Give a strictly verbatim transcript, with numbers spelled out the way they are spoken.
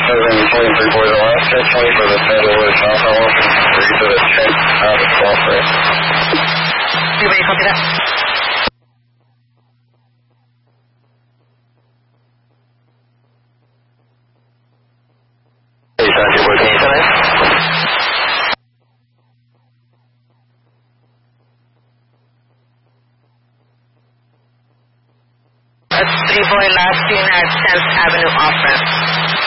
seven twenty-three boys, the last check twenty for the Saint Louis South, I want to read to the check out of twelve right? Anybody copy that? Hey, Sanjay, boy, can you send it? A three boy last seen at tenth Avenue off ramp.